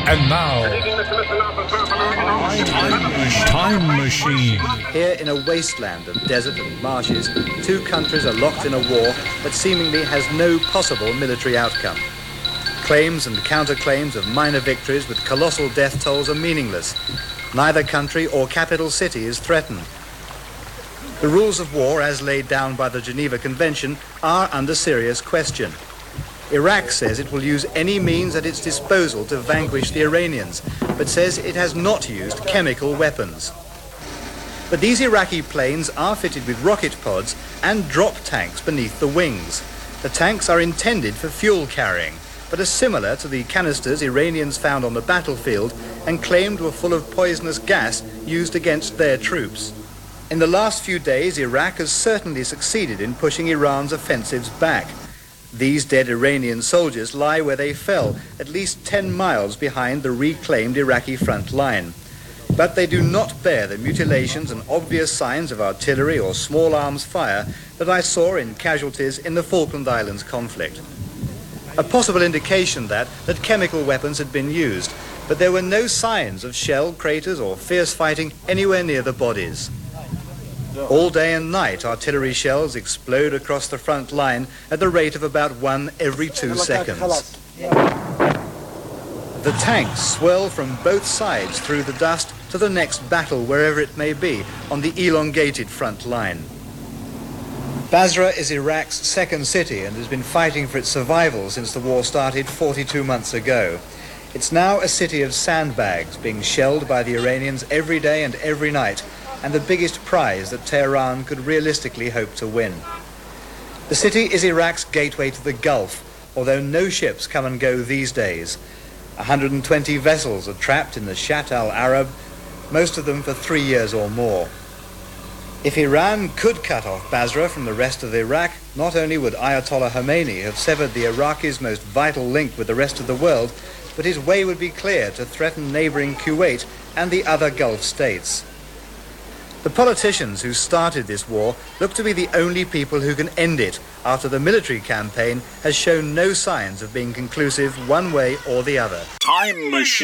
And now, Time Machine. Here in a wasteland of desert and marshes, two countries are locked in a war that seemingly has no possible military outcome. Claims and counterclaims of minor victories with colossal death tolls are meaningless. Neither country or capital city is threatened. The rules of war, as laid down by the Geneva Convention, are under serious question. Iraq says it will use any means at its disposal to vanquish the Iranians, but says it has not used chemical weapons. But these Iraqi planes are fitted with rocket pods and drop tanks beneath the wings. The tanks are intended for fuel carrying, but are similar to the canisters Iranians found on the battlefield and claimed were full of poisonous gas used against their troops. In the last few days, Iraq has certainly succeeded in pushing Iran's offensives back. These dead Iranian soldiers lie where they fell, at least 10 miles behind the reclaimed Iraqi front line. But they do not bear the mutilations and obvious signs of artillery or small arms fire that I saw in casualties in the Falkland Islands conflict. A possible indication that chemical weapons had been used, but there were no signs of shell craters or fierce fighting anywhere near the bodies. All day and night, artillery shells explode across the front line at the rate of about 1 every 2 seconds. The tanks swirl from both sides through the dust to the next battle, wherever it may be, on the elongated front line. Basra is Iraq's second city and has been fighting for its survival since the war started 42 months ago. It's now a city of sandbags being shelled by the Iranians every day and every night, and the biggest prize that Tehran could realistically hope to win. The city is Iraq's gateway to the Gulf, although no ships come and go these days. 120 vessels are trapped in the Shatt al-Arab, most of them for 3 years or more. If Iran could cut off Basra from the rest of Iraq, not only would Ayatollah Khomeini have severed the Iraqis' most vital link with the rest of the world, but his way would be clear to threaten neighboring Kuwait and the other Gulf states. The politicians who started this war look to be the only people who can end it, after the military campaign has shown no signs of being conclusive one way or the other. Time Machine.